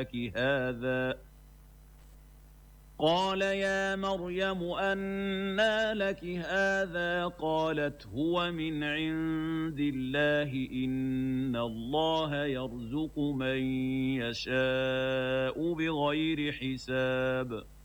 لك هذا قال يا مريم أنى لك هذا قالت هو من عند الله إن الله يرزق من يشاء بغير حساب